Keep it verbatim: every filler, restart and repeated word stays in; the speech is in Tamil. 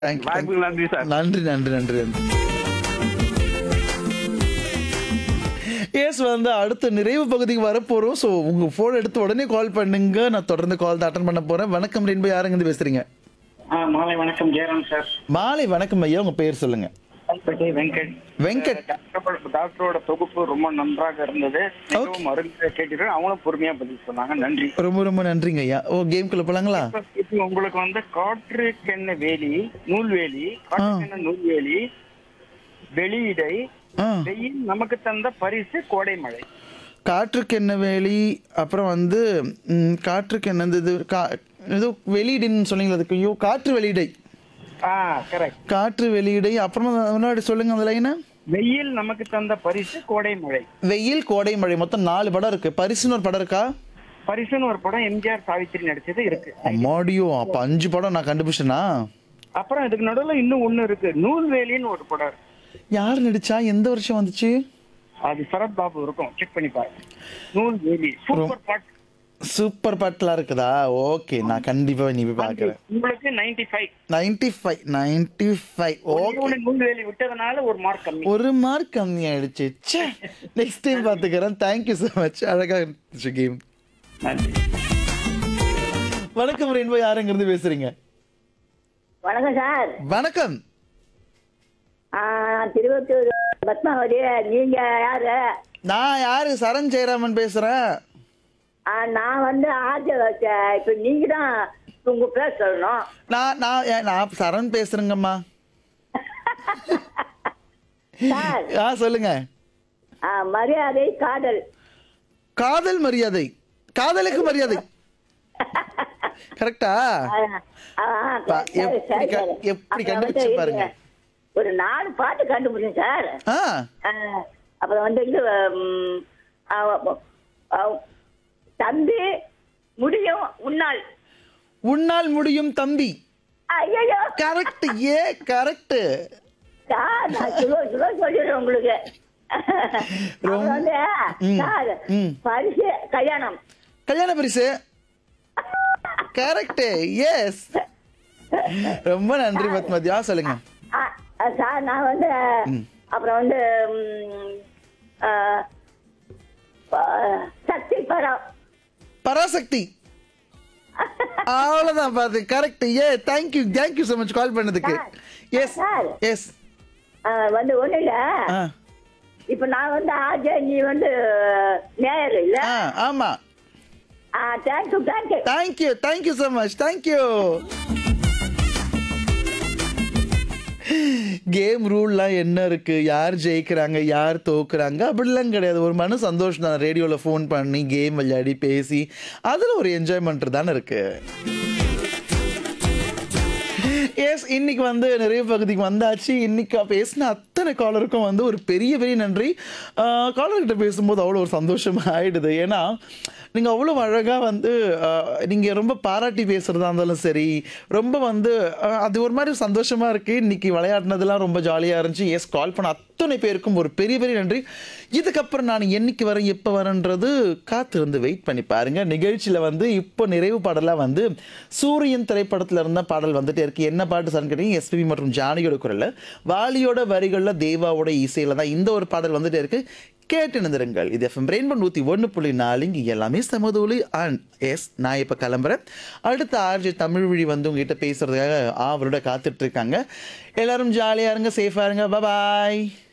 Thank you, thank you. வாய்ப்புக்கு நன்றி சார். நன்றி, நன்றி, நன்றி, நன்றி. எஸ் வந்து அடுத்த நிறைவு பகுதிக்கு வரப்போறோம். ஸோ உங்க ஃபோன் எடுத்து உடனே கால் பண்ணுங்க. நான் தொடர்ந்து கால் தான் அட்டன் பண்ண போறேன். வணக்கம் ரெயின்போ, யாருங்க இருந்து பேசுறீங்க? ஆ, மாலை வணக்கம் ஜெயராம் சார். மாலை வணக்கம் ஐயா, உங்க பேர் சொல்லுங்க. கல்பட்டி வெங்கட். வெங்கட். டாக்டர் டாக்டரோட தொகுப்பு ரொம்ப நன்றாக இருந்தது. மிகவும் அருமையா கேட்டுட்டு அவங்களும் பொறுமையா பதில் சொன்னாங்க. நன்றி. ரொம்ப ரொம்ப நன்றிங்க ஐயா. ஓ, கேம்குள்ள போலாங்களா? இப்ப- இப்ப உங்களுக்கு வந்து காற்றுக்கென்ன வேலி, நூல்வேலி, காற்றுக்கென்ன நூல்வேலி, வெளியிடை, ஆ, வெயில் நமக்கு தந்த பரிசு கோடை மழை. காற்றுக்கு என்ன வேலி, அப்புறம் வந்து ம், காற்றுக்கு என்ன இது கா ஏதோ வெளியிடுன்னு சொன்னீங்களா? அதுக்கு ஐயோ, காற்று வெளியிடை. ஆ, கரெக்ட். காற்று வெளியிடை. அப்புறமா முன்னாடி சொல்லுங்க அந்த லைனை. வெயில் நமக்கு தந்த பரிசு கோடை மழை. வெயில், கோடை, மழை, மொத்தம் நாலு படம் இருக்கு. பரிசுன்னு ஒரு படம் இருக்கா? பரிசுன்னு ஒரு படம் எம்ஜிஆர் சாவித்திரி நடிச்சது இருக்கு. அம்மாடியோ, அப்ப அஞ்சு படம் நான் கண்டுபிடிச்சேனா? அப்புறம் இதுக்கு நடுவுல இன்னும் ஒண்ணு இருக்கு, நூல்வேலின்னு ஒரு படம் இருக்கு. யார் நடிச்சா? எந்த வருஷம் வந்துச்சு? அது சரத் பாபு இருக்கும், செக் பண்ணி பாருங்க. நூல்வேலி சூப்பர் பாட். சூப்பர் பாட்டுலாம் இருக்குதா? ஓகே, நான் கண்டிப்பா நீ போய் பாக்குறேன். உங்களுக்கு ninety five. Ninety five ninety five okay. நூல்வேலி விட்டதுனால ஒரு மார்க் கம்மி. ஒரு மார்க் கம்மி ஆயிடுச்சு. நெக்ஸ்ட் டைம் பாத்துக்கிறேன். Thank you so much. அழகா இருந்துச்சு கேம். நன்றி. வணக்கம் ரெயின்போ, யாருங்க இருந்து பேசுறீங்க? வணக்கம் சார். வணக்கம். ஆ, திருவத்தூர் பத்மாவதி. நீங்க யாரு? நான் யாரு? சரண் ஜெயராமன் பேசுறேன். ஆ, நான் வந்து ஆர்ஜே வச்சேன். இப்ப நீங்க தான் உங்க பேர் சொல்லணும். நான் நான் ஏ- நான் சரண் பேசுறேங்கம்மா. சார், ஆ, சொல்லுங்க. ஆ, மரியாதை காதல். காதல் மரியாதை. காதலுக்கு மரியாதை. கரெக்டா? ஆ, ஆ, பா- சரி, எப்படி சரி, க- சரி. எப்படி அப்புறம் கண்டுபிடிச்சு வந்து பாருங்க. ஒரு நாலு பாட்டு கண்டுபிடிச்சேன் சார். ஆ, ஆ, அப்புறம் வந்து இது ம், ஆ, ஆ, தம்பி முடியும் உன்னால். உன்னால் முடியும் தம்பி. ஐயோ கரெக்ட். ஏ கரெக்ட். சார், நான் சுலோ சுலோ சொல்லிடுறேன் உங்களுக்கு. அப்புறம் வந்து ம், சார், ம். பரிசு கல்யாணம். கல்யாண பரிசு. கரெக்ட். எஸ். ரொம்ப நன்றி பத்மதியா. சொல்லுங்க. ஆ, ஆ, சார், நான் வந்து அப்புறம் வந்து ம், ஆ, ப- சக்தி படம். பராசக்தி. அவ்வளவுதான் பாத்து. கரெக்ட். ஏ தேங்க்யூ, தேங்க்யூ so மச் கால் பண்ணதுக்கு. Yes sir. எஸ். ஆ, வந்து ஒண்ணு இல்ல. ஆ இப்ப நான் வந்து ஆஜே, நீ வந்து நேயர் இல்ல. ஆ, ஆமா. ஆ, thank you thank you. Thank you, thank you so much. Thank you. Game ரூல்லாம் என்ன இருக்கு? யார் ஜெயிக்கிறாங்க, யார் தோக்குறாங்க அப்படிலாம் கிடையாது. ஒரு மன சந்தோஷம் தான். ரேடியோவில் ஃபோன் பண்ணி கேம் விளையாடி பேசி அதில் ஒரு என்ஜாய்மெண்ட் தானே இருக்கு. எஸ், இன்னைக்கு வந்து நிறைய பகுதிக்கு வந்தாச்சு. இன்னைக்கு பேசின அத்தனை காலருக்கும் வந்து ஒரு பெரிய பெரிய நன்றி. காலர்கிட்ட பேசும்போது அவ்வளோ ஒரு சந்தோஷமா ஆயிடுது. ஏன்னா நீங்கள் அவ்வளோ அழகாக வந்து நீங்கள் ரொம்ப பாராட்டி பேசுகிறதா இருந்தாலும் சரி, ரொம்ப வந்து ஆஹ், அது ஒரு மாதிரி சந்தோஷமாக இருக்குது. இன்னைக்கு விளையாடினதுலாம் ரொம்ப ஜாலியாக இருந்துச்சு. எஸ், கால் பண்ண அத்தனை பேருக்கும் ஒரு பெரிய பெரிய நன்றி. இதுக்கப்புறம் நான் என்னைக்கு வரேன், எப்போ வரேன்றது காத்து இருந்து வெயிட் பண்ணி பாருங்க. நிகழ்ச்சியில் வந்து இப்போ நிறைவு பாடலாக வந்து சூரியன் திரைப்படத்தில் இருந்த பாடல் வந்துட்டே இருக்கு. என்ன பாட்டு சார்னு கேட்டீங்க? எஸ்பிபி மற்றும் ஜானகியோட குரலில், வாலியோட வரிகளில், தேவாவோட இசையில் தான் இந்த ஒரு பாடல் வந்துட்டே இருக்கு. கேட்டு நிந்திருங்கள். இது எஃப்எம் ரெயின்போ நூற்றி ஒன்று புள்ளி நாலு. இங்கே எல்லாமே சமதூளி. அண்ட் எஸ், நான் இப்போ கிளம்புறேன். அடுத்த ஆர்ஜி தமிழ் வழி வந்து உங்ககிட்ட பேசுறதுக்காக அவரோட காத்துட்டு இருக்காங்க. எல்லாரும் ஜாலியாக இருங்க, சேஃபாக இருங்க. பாய்.